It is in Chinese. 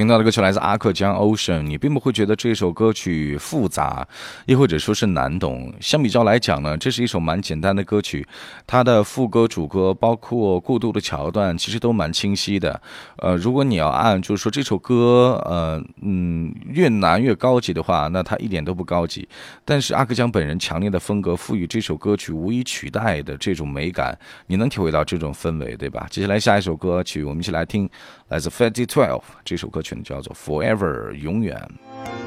听到的歌曲来自阿克江 Ocean， 你并不会觉得这首歌曲复杂，亦或者说是难懂。相比较来讲呢，这是一首蛮简单的歌曲，它的副歌、主歌，包括过渡的桥段，其实都蛮清晰的。如果你要按就是说这首歌，越难越高级的话，那它一点都不高级。但是阿克江本人强烈的风格赋予这首歌曲无以取代的这种美感，你能体会到这种氛围，对吧？接下来下一首歌曲，我们一起来听来自 Fatty 12，这首歌曲呢叫做 Forever 永远。